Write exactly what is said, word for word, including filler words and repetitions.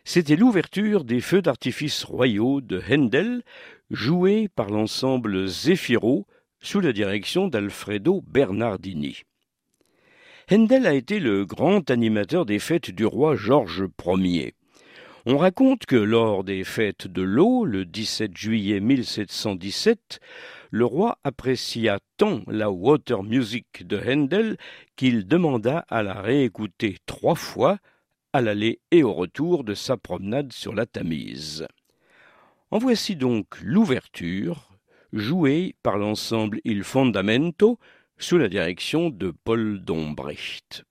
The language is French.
C'était l'ouverture des feux d'artifice royaux de Handel, joués par l'ensemble Zefiro sous la direction d'Alfredo Bernardini. Handel a été le grand animateur des fêtes du roi Georges Ier. On raconte que lors des fêtes de l'eau, le dix-sept juillet mille sept cent dix-sept, le roi apprécia tant la water music de Handel qu'il demanda à la réécouter trois fois à l'aller et au retour de sa promenade sur la Tamise. En voici donc l'ouverture, jouée par l'ensemble Il Fondamento sous la direction de Paul Dombrecht.